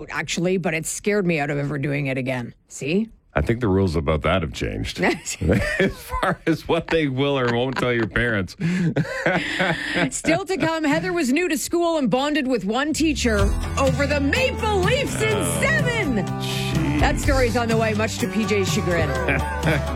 out, actually, but it scared me out of ever doing it again. See? I think the rules about that have changed. As far as what they will or won't tell your parents. Still to come, Heather was new to school and bonded with one teacher over the Maple Leafs in 7. That story's on the way, much to PJ's chagrin.